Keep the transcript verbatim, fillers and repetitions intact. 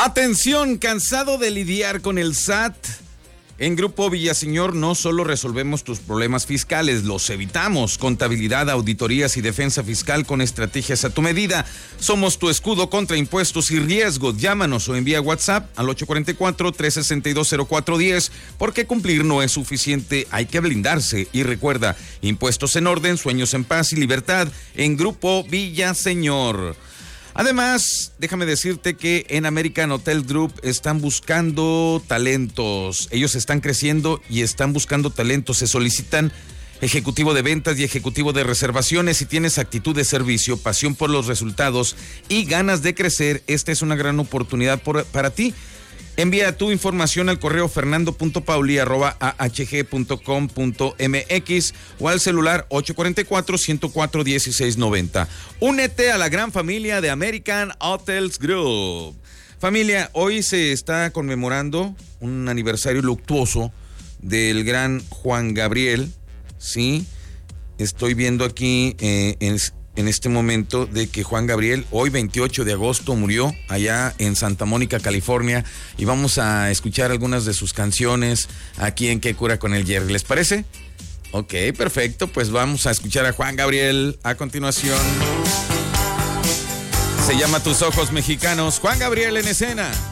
Atención, ¿cansado de lidiar con el S A T? En Grupo Villaseñor no solo resolvemos tus problemas fiscales, los evitamos. Contabilidad, auditorías y defensa fiscal con estrategias a tu medida. Somos tu escudo contra impuestos y riesgos. Llámanos o envía WhatsApp al ocho cuatro cuatro, tres seis dos, cero cuatro uno cero, porque cumplir no es suficiente, hay que blindarse. Y recuerda, impuestos en orden, sueños en paz y libertad en Grupo Villaseñor. Además, déjame decirte que en American Hotel Group están buscando talentos. Ellos están creciendo y están buscando talentos. Se solicitan ejecutivo de ventas y ejecutivo de reservaciones. Si tienes actitud de servicio, pasión por los resultados y ganas de crecer, esta es una gran oportunidad por, para ti. Envía tu información al correo fernando punto pauli arroba a h g punto com punto m x o al celular ocho cuatro cuatro, uno cero cuatro, uno seis nueve cero. Únete a la gran familia de American Hotels Group. Familia, hoy se está conmemorando un aniversario luctuoso del gran Juan Gabriel, ¿sí? Estoy viendo aquí eh, en... en este momento de que Juan Gabriel, hoy veintiocho de agosto, murió allá en Santa Mónica, California, y vamos a escuchar algunas de sus canciones aquí en ¿Qué cura con el Jerry? ¿Les parece? Ok, perfecto, pues vamos a escuchar a Juan Gabriel a continuación. Se llama Tus Ojos Mexicanos, Juan Gabriel en escena.